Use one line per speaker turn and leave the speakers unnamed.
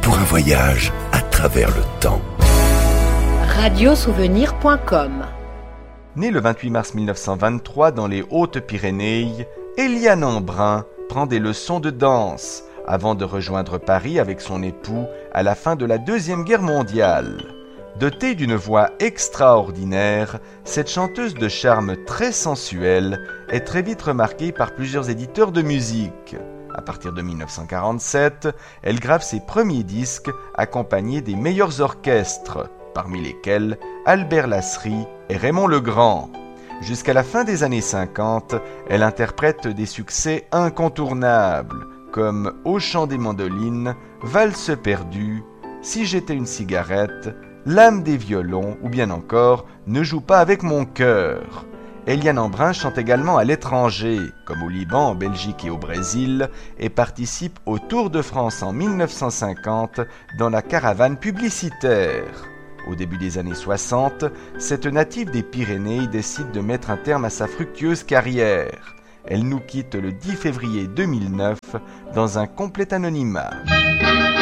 pour un voyage à travers le temps.
Radiosouvenir.com.
Née le 28 mars 1923 dans les Hautes-Pyrénées, Éliane Embrun prend des leçons de danse avant de rejoindre Paris avec son époux à la fin de la Deuxième Guerre mondiale. Dotée d'une voix extraordinaire, cette chanteuse de charme très sensuel est très vite remarquée par plusieurs éditeurs de musique. À partir de 1947, elle grave ses premiers disques accompagnés des meilleurs orchestres, parmi lesquels Albert Lasserie et Raymond Legrand. Jusqu'à la fin des années 50, elle interprète des succès incontournables, comme Au chant des mandolines, Valse perdue, Si j'étais une cigarette, L'âme des violons ou bien encore Ne joue pas avec mon cœur. Éliane Embrun chante également à l'étranger, comme au Liban, en Belgique et au Brésil, et participe au Tour de France en 1950 dans la caravane publicitaire. Au début des années 60, cette native des Pyrénées décide de mettre un terme à sa fructueuse carrière. Elle nous quitte le 10 février 2009 dans un complet anonymat.